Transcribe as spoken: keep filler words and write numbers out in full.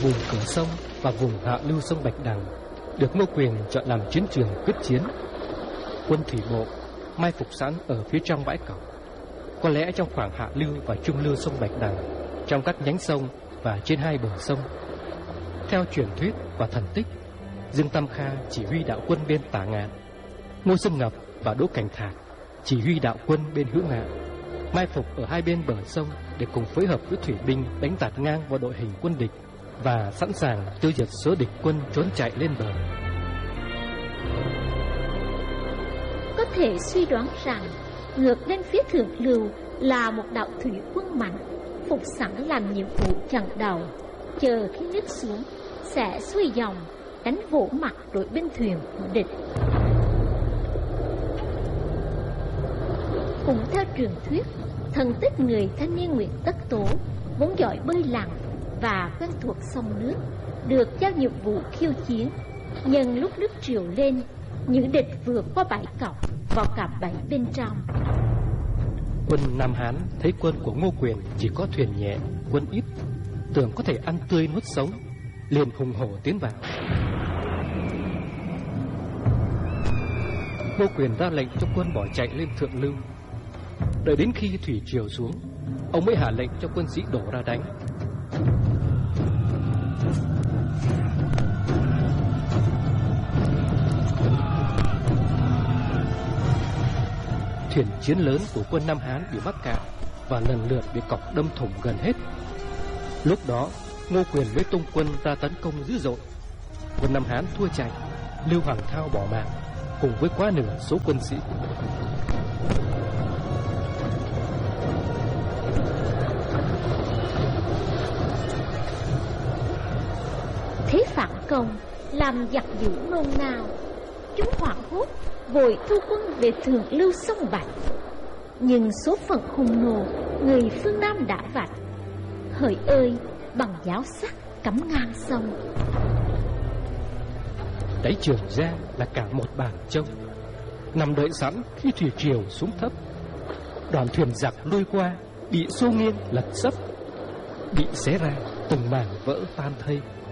vùng cửa sông và vùng hạ lưu sông Bạch Đằng được Ngô Quyền chọn làm chiến trường quyết chiến. Quân thủy bộ mai phục sẵn ở phía trong bãi cỏ, có lẽ trong khoảng hạ lưu và trung lưu sông Bạch Đằng, trong các nhánh sông và trên hai bờ sông. Theo truyền thuyết và thần tích, Dương Tam Kha chỉ huy đạo quân bên Tả Ngạn, Ngô Xuân Ngập và Đỗ Cảnh Thạc chỉ huy đạo quân bên Hữu Ngạn, mai phục ở hai bên bờ sông để cùng phối hợp với thủy binh đánh tạt ngang vào đội hình quân địch và sẵn sàng tiêu diệt số địch quân trốn chạy lên bờ. Có thể suy đoán rằng ngược lên phía thượng lưu là một đạo thủy quân mạnh, phục sẵn làm nhiệm vụ chặn đầu, chờ khi nước xuống sẽ xuôi dòng đánh vỗ mặt đội binh thuyền của địch. Cũng theo truyền thuyết, thần tích người thanh niên Nguyễn Tất Tố vốn giỏi bơi lặn và quen thuộc sông nước, được giao nhiệm vụ khiêu chiến. Nhưng lúc nước triều lên, những địch vượt qua bãi cọc vào cả bẫy bên trong. Quân Nam Hán thấy quân của Ngô Quyền chỉ có thuyền nhẹ, quân ít, tưởng có thể ăn tươi nuốt sống, liền hùng hổ tiến vào. Ngô Quyền ra lệnh cho quân bỏ chạy lên thượng lưu. Đợi đến khi thủy triều xuống, ông mới hạ lệnh cho quân sĩ đổ ra đánh. Thuyền chiến lớn của quân Nam Hán bị mắc cạn và lần lượt bị cọc đâm thủng gần hết. Lúc đó Ngô Quyền mới tung quân ra tấn công dữ dội. Quân Nam Hán thua chạy, Lưu Hoàng Thao bỏ mạng cùng với quá nửa số quân sĩ. Thế phản công làm giặc dữ nôn nao, chúng hoảng hốt vội thu quân về thượng lưu sông Bạch. Nhưng số phận hung nô người phương Nam đã vạch, hỡi ơi bằng giáo sắc cắm ngang sông. Đáy Trường Giang là cả một bàn trông, nằm đợi sẵn khi thủy triều xuống thấp. Đoàn thuyền giặc lôi qua bị xô nghiêng lật sấp, bị xé ra từng mảng vỡ tan thây.